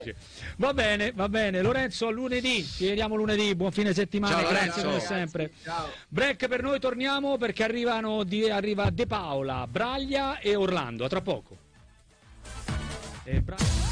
Va bene, Lorenzo, a lunedì, ci vediamo lunedì, buon fine settimana, Ciao, grazie come Lorenzo. sempre. Ciao. Break per noi, torniamo perché arriva De Paola, Braglia e Orlando, a tra poco.